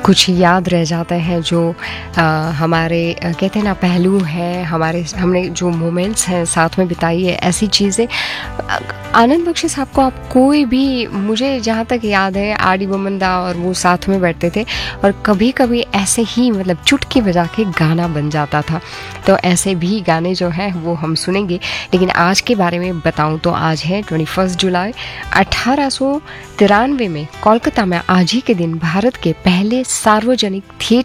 कुछ याद रह जाते हैं जो हमारे कहते हैं ना पहलू हैं, हमारे हमने जो मोमेंट्स हैं साथ में बिताई है, ऐसी चीज़ें। आनंद बख्शी साहब को आप कोई भी, मुझे जहाँ तक याद है आर डी बर्मन दा और वो साथ में बैठते थे और कभी कभी ऐसे ही मतलब चुटकी बजा के गाना बन जाता था। तो ऐसे भी गाने जो हैं वो हम सुनेंगे। लेकिन आज के बारे में बताऊं तो आज है 21 जुलाई 1893 में कोलकाता में आज ही के दिन भारत के पहले सार्वजनिक थिएटर